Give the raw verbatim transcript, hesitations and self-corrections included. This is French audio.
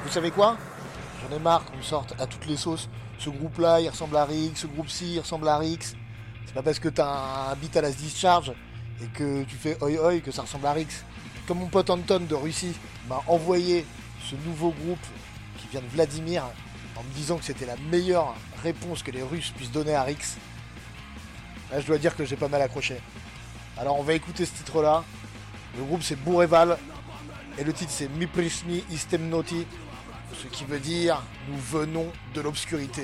Vous savez quoi? J'en ai marre qu'on me sorte à toutes les sauces. Ce groupe-là, il ressemble à Rix, ce groupe-ci, il ressemble à Rix. C'est pas parce que t'as un beat à la discharge et que tu fais oi oi que ça ressemble à Rix. Comme mon pote Anton de Russie m'a envoyé ce nouveau groupe qui vient de Vladimir en me disant que c'était la meilleure réponse que les Russes puissent donner à Rix. Là, je dois dire que j'ai pas mal accroché. Alors, on va écouter ce titre-là. Le groupe, c'est Bureval. Et le titre, c'est Mi Prisni Istemnoti. Ce qui veut dire « Nous venons de l'obscurité ».